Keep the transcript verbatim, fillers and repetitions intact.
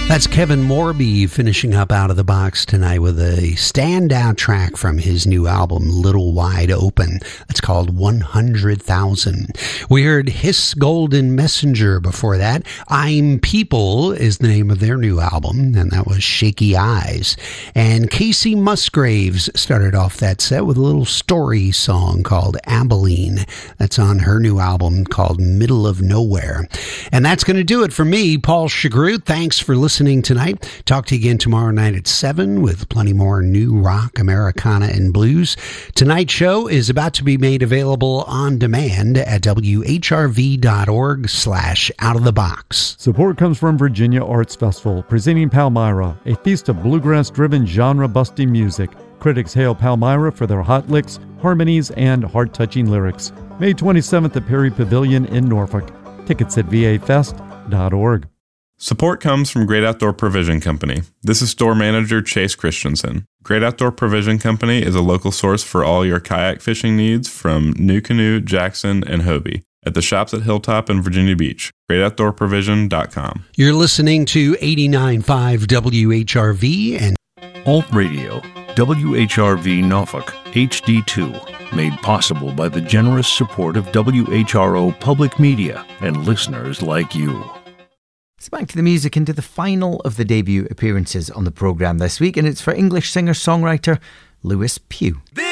That's Kevin Morby finishing up Out of the Box tonight with a standout track from his new album, Little Wide Open. It's called one hundred thousand. We heard Hiss Golden Messenger before that. I'm People is the name of their new album, and that was Shaky Eyes. And Casey Musgraves started off that set with a little story song called Abilene. That's on her new album called Middle of Nowhere. And that's going to do it for me, Paul Chagroot. Thanks for listening tonight. Talk to you again tomorrow night at seven with plenty more new rock, Americana, and blues. Tonight's show is about to be made available on demand at W H R V dot org slash out of the box. Support comes from Virginia Arts Festival, presenting Palmyra, a feast of bluegrass-driven genre-busting music. Critics hail Palmyra for their hot licks, harmonies, and heart-touching lyrics. May twenty-seventh at Perry Pavilion in Norfolk. Tickets at V A fest dot org. Support comes from Great Outdoor Provision Company. This is store manager Chase Christensen. Great Outdoor Provision Company is a local source for all your kayak fishing needs from NuCanoe, Jackson, and Hobie at the shops at Hilltop and Virginia Beach. great outdoor provision dot com. You're listening to eighty-nine point five W H R V and Alt Radio, W H R V Norfolk, H D two, made possible by the generous support of W H R O Public Media and listeners like you. It's back to the music and to the final of the debut appearances on the programme this week, and it's for English singer-songwriter Lewis Pugh.